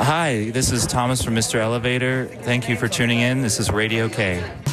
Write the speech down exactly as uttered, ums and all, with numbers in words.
Hi, this is Thomas from Mister Elevator. Thank you for tuning in. This is Radio K.